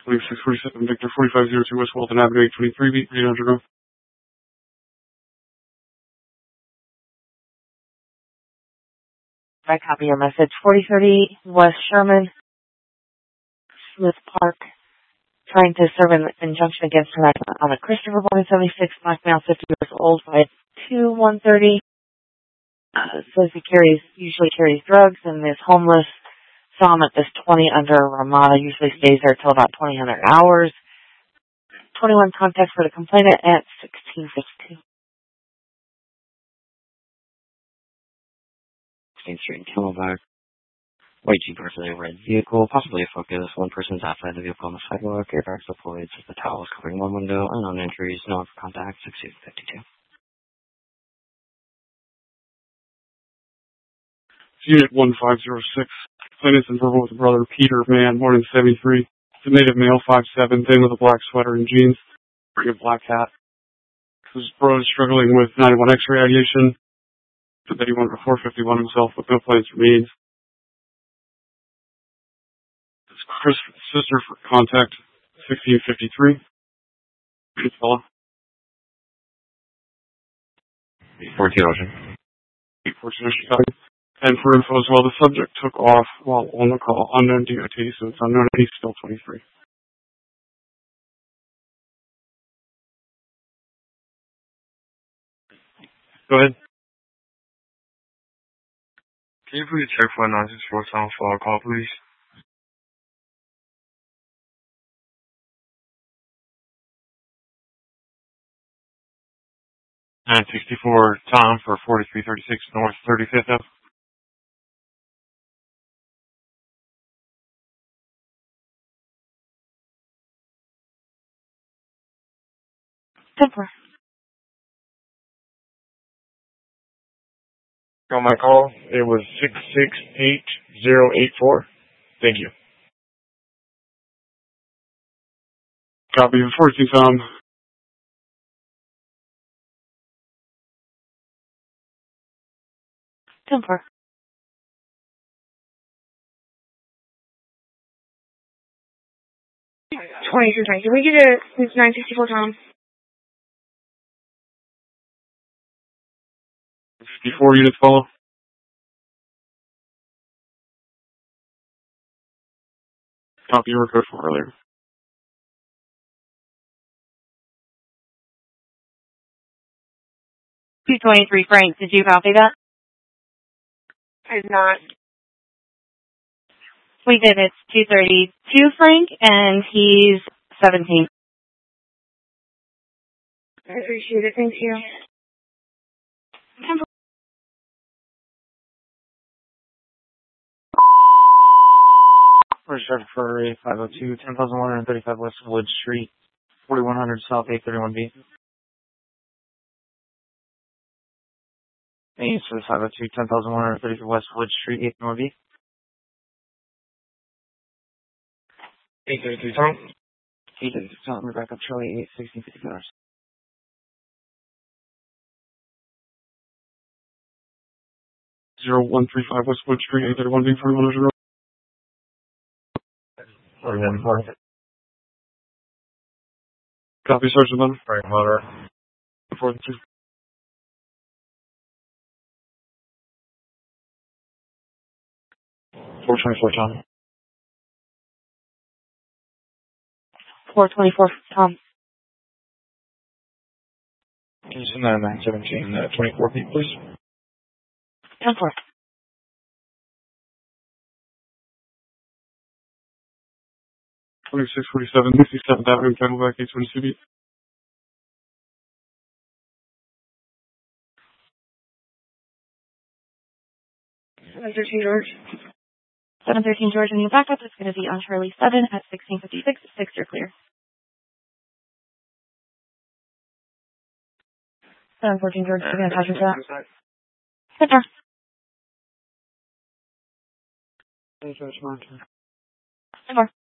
2647 Victor 4502 West Walton Avenue 823 beat 800 room. I copy your message. 4030 West Sherman, Smith Park, trying to serve an injunction against harassment on a Christopher born in 76, black male, 50 years old, 5'2", 130. Says he usually carries drugs and is homeless. Saw him at this 20 under Ramada, usually stays there till about 2000 hours. 21 contacts for the complainant at 1652. 16th Street in Camelback. White Jeep versus a red vehicle, possibly a Focus. One person's outside the vehicle on the sidewalk. Airbags deployed. The towel is covering one window. Unknown injuries. No contact. 1652. Unit 1506. Complainant's in verbal with brother Peter Mann, born in 73. The native male, 5'7", thin with a black sweater and jeans, wearing a black hat. His bro is struggling with 91 X-ray radiation. Said that he wanted a 451 himself with no plans for means. Chris' sister for contact, 1653. Good fella. 14 Ocean. 14 Ocean. And for info as well, the subject took off while on the call, unknown DOT, so it's unknown if he's still 23. Go ahead. Can you please check for a 964 town for a call, please? 964 Tom for 4336 North 35th Ave. Temper. On my call, it was 668084. Thank you. Copy of 14 Tom. Temper. 2320. Can we get a 964 Tom? 54 units follow. Copy your code from earlier. 223 Frank, did you copy that? I did not. We did. It's 232 Frank, and he's 17. I appreciate it. Thank you. First driver for a 502, 10,135 West Wood Street, 4100 South 831B. Thanks for the 502, 10,135 West Wood Street, 831B. 833 Tom. 833 Tom, we're back up Charlie, 816 $50. 0135 West Wood Street, 831B, 4100 Road. Copy, Sergeant Butler. Frank Hunter. 432. Tom. 424 Tom. Can you send that 917 24 feet, please? 10-4. 2647 67th Avenue, Camelback, 822 beat. George. 713 George, and your backup is going to be on Charlie 7 at 1656. 6, you're clear. 714 George, you're going to attach to that. Good there. Good more.